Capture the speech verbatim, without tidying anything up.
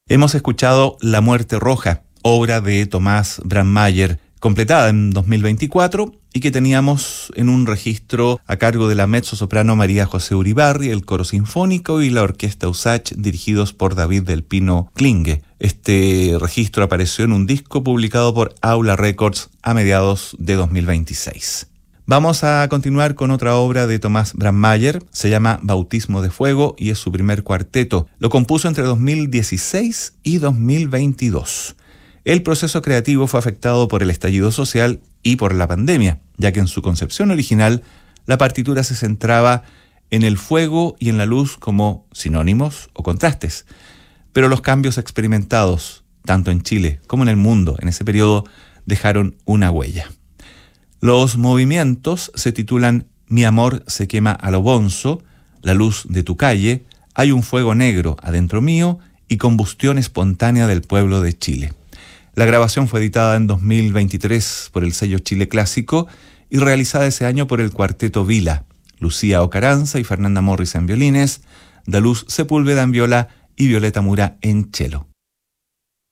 Hemos escuchado La Muerte Roja, obra de Tomás Brandmeier, completada en dos mil veinticuatro y que teníamos en un registro a cargo de la mezzosoprano María José Uribarri, el coro sinfónico y la orquesta Usach, dirigidos por David del Pino Klinge. Este registro apareció en un disco publicado por Aula Records a mediados de dos mil veintiséis. Vamos a continuar con otra obra de Tomás Brandmeier, se llama Bautismo de Fuego y es su primer cuarteto. Lo compuso entre dos mil dieciséis y dos mil veintidós. El proceso creativo fue afectado por el estallido social y por la pandemia, ya que en su concepción original la partitura se centraba en el fuego y en la luz como sinónimos o contrastes. Pero los cambios experimentados, tanto en Chile como en el mundo en ese periodo, dejaron una huella. Los movimientos se titulan Mi amor se quema a lo bonzo, La luz de tu calle, Hay un fuego negro adentro mío y Combustión espontánea del pueblo de Chile. La grabación fue editada en dos mil veintitrés por el sello Chile Clásico y realizada ese año por el Cuarteto Vila, Lucía Ocaranza y Fernanda Morris en violines, Daluz Sepúlveda en viola y Violeta Mura en cello.